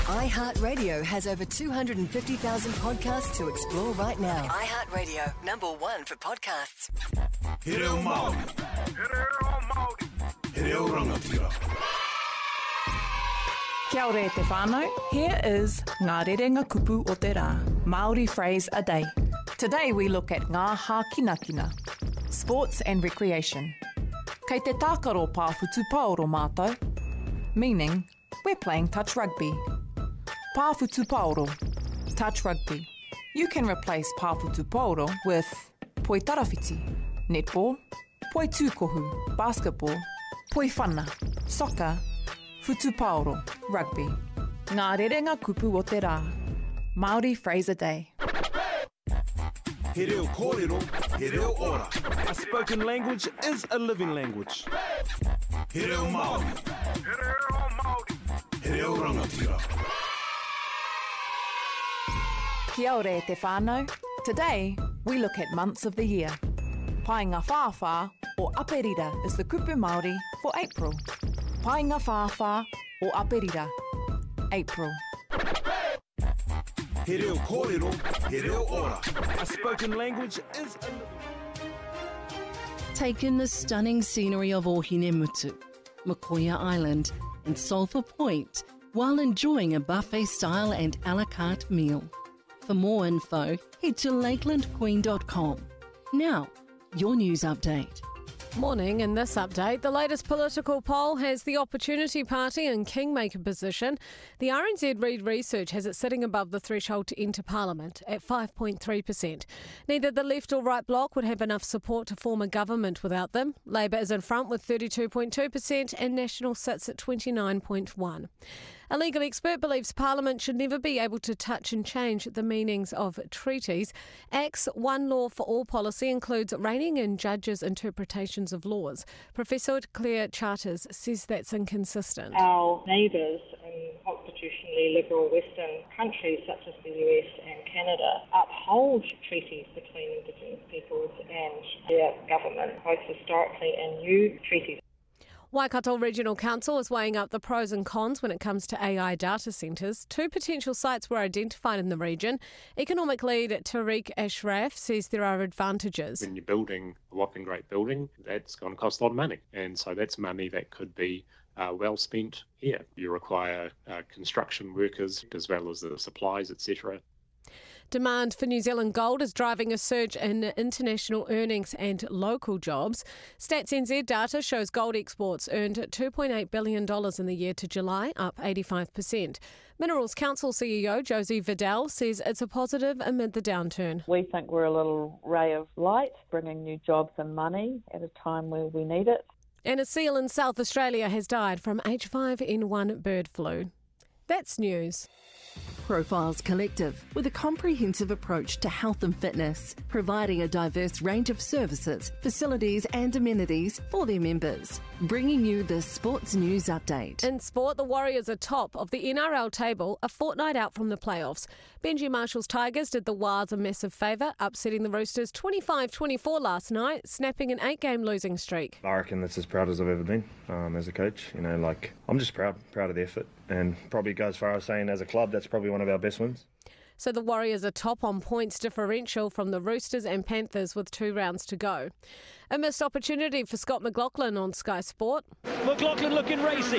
iHeartRadio has over 250,000 podcasts to explore right now. iHeartRadio, #1 for podcasts. He reo Māori. He reo rangatira. Kia ora te whānau. Here is Ngā Rerenga Kupu o te Rā, Māori phrase a day. Today we look at ngā hākinakina, sports and recreation. Kei te tākaro pāwhutu paoro mātou, meaning we're playing touch rugby. Pāwhutu paoro, touch rugby. You can replace pāwhutu paoro with poi tarawhiti, netball, poi tūkohu, basketball, poi whana, soccer, whutu paoro, rugby. Ngā Rerenga Kupu o te Rā, Māori phrase a day. He reo kōrero, he reo ora. A spoken language is a living language. He reo Māori. He reo rangatira. Kia ora te whānau. Today, we look at months of the year. Painga Whāwhā or Aperira is the kupu Māori for April. Painga Whāwhā or Aperira, April. He reo kōrero, he reo ora. A spoken language is a living Take in the stunning scenery of Ohinemutu, Makoia Island and Sulphur Point while enjoying a buffet-style and a la carte meal. For more info, head to lakelandqueen.com. Now, your news update. Morning. In this update, the latest political poll has the Opportunity Party in kingmaker position. The RNZ Reid research has it sitting above the threshold to enter Parliament at 5.3%. Neither the left or right bloc would have enough support to form a government without them. Labour is in front with 32.2% and National sits at 29.1%. A legal expert believes Parliament should never be able to touch and change the meanings of treaties. ACT's One Law for All policy includes reining in judges' interpretations of laws. Professor Claire Charters says that's inconsistent. Our neighbours in constitutionally liberal Western countries such as the US and Canada uphold treaties between Indigenous peoples and their government, both historically and new treaties. Waikato Regional Council is weighing up the pros and cons when it comes to AI data centres. 2 potential sites were identified in the region. Economic lead Tariq Ashraf says there are advantages. When you're building a whopping great building, that's going to cost a lot of money. And so that's money that could be well spent here. You require construction workers as well as the supplies, etc. Demand for New Zealand gold is driving a surge in international earnings and local jobs. Stats NZ data shows gold exports earned $2.8 billion in the year to July, up 85%. Minerals Council CEO Josie Vidal says it's a positive amid the downturn. We think we're a little ray of light, bringing new jobs and money at a time where we need it. And a seal in South Australia has died from H5N1 bird flu. That's news. Profiles Collective, with a comprehensive approach to health and fitness, providing a diverse range of services, facilities and amenities for their members. Bringing you the Sports News Update. In sport, the Warriors are top of the NRL table, a fortnight out from the playoffs. Benji Marshall's Tigers did the Wilds a massive favour, upsetting the Roosters 25-24 last night, snapping an 8-game losing streak. I reckon that's as proud as I've ever been as a coach. I'm just proud of the effort, and probably go as far as saying as a club, that's probably one of our best wins. So the Warriors are top on points differential from the Roosters and Panthers with 2 rounds to go. A missed opportunity for Scott McLaughlin on Sky Sport. McLaughlin looking racy,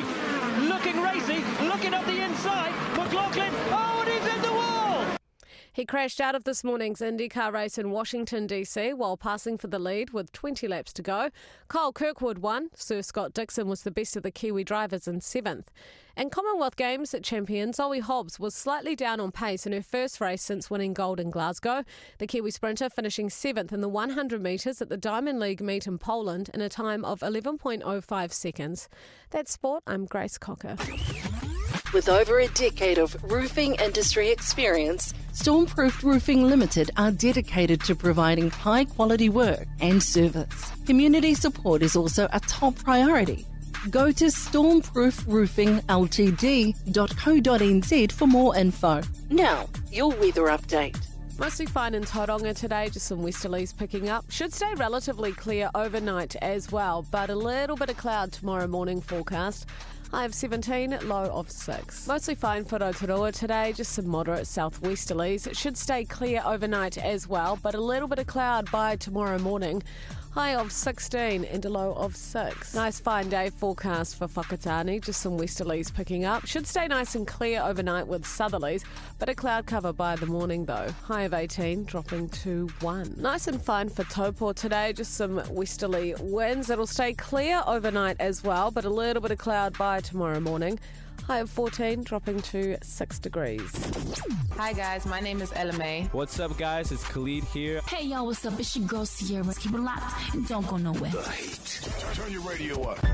looking up the inside. McLaughlin, and he's in the wall! He crashed out of this morning's IndyCar race in Washington, D.C. while passing for the lead with 20 laps to go. Kyle Kirkwood won. Sir Scott Dixon was the best of the Kiwi drivers in 7th. And Commonwealth Games champion Zoe Hobbs was slightly down on pace in her first race since winning gold in Glasgow. The Kiwi sprinter finishing 7th in the 100 metres at the Diamond League meet in Poland in a time of 11.05 seconds. That's sport. I'm Grace Cocker. With over a decade of roofing industry experience, Stormproofed Roofing Limited are dedicated to providing high-quality work and service. Community support is also a top priority. Go to stormproofroofingltd.co.nz for more info. Now, your weather update. Mostly fine in Tauranga today, just some westerlies picking up. Should stay relatively clear overnight as well, but a little bit of cloud tomorrow morning forecast. High of 17, low of 6. Mostly fine for Rotorua today, just some moderate southwesterlies. It should stay clear overnight as well, but a little bit of cloud by tomorrow morning. High of 16 and a low of 6. Nice fine day forecast for Whakatane, just some westerlies picking up. Should stay nice and clear overnight with southerlies, but a cloud cover by the morning though. High of 18, dropping to 1. Nice and fine for Taupo today, just some westerly winds. It'll stay clear overnight as well, but a little bit of cloud by tomorrow morning. High of 14, dropping to 6 degrees. Hi guys, my name is Ella May. What's up guys, it's Khalid here. Hey y'all, what's up? It's your girl Sierra. Keep it locked and don't go nowhere. The Heat. Turn your radio up.